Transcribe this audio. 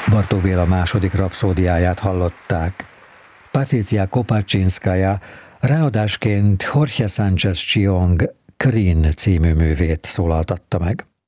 Bartók Béla második rapszódiáját hallották. Patricia Kopacsinszkaja ráadásként Jorge Sánchez Chiong Krin című művét szólaltatta meg.